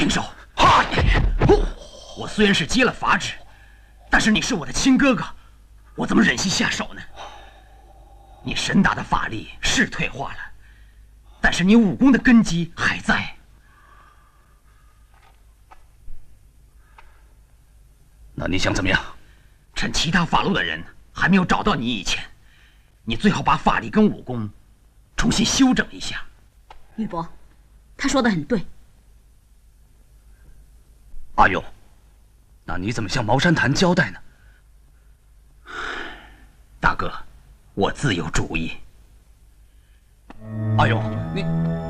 停手！我虽然是接了法旨，但是你是我的亲哥哥，我怎么忍心下手呢？你神达的法力是退化了，但是你武功的根基还在。 那你想怎么样？ 趁其他法路的人还没有找到你以前，你最好把法力跟武功重新修整一下。 玉伯，他说的很对。 阿勇，那你怎么向茅山坛交代呢？ 大哥，我自有主意。 阿勇，你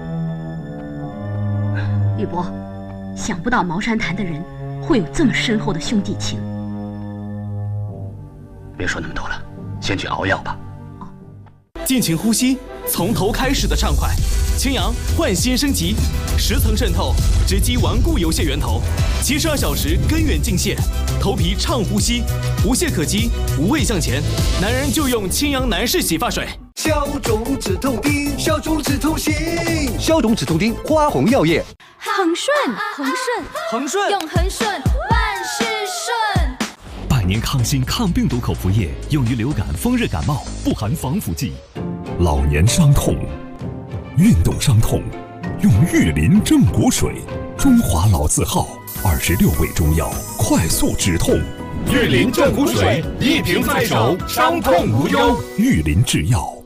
玉伯，想不到茅山坛的人会有这么深厚的兄弟情。 别说那么多了，先去熬药吧。 尽情呼吸，从头开始的畅快。青阳焕新升级，10层渗透，直击顽固油屑源头，72小时根源净泻，头皮畅呼吸，无懈可击，无畏向前。男人就用青阳男士洗发水。 消肿止痛丁，消肿止痛行， 消肿止痛丁，花红药业。 恒顺，用恒顺，万事顺。 百年抗新抗病毒口服液，用于流感、风热感冒，不含防腐剂。老年伤痛、运动伤痛，用玉林正骨水，中华老字号，26味中药，快速止痛。 玉林正骨水，一瓶在手，伤痛无忧。 玉林制药。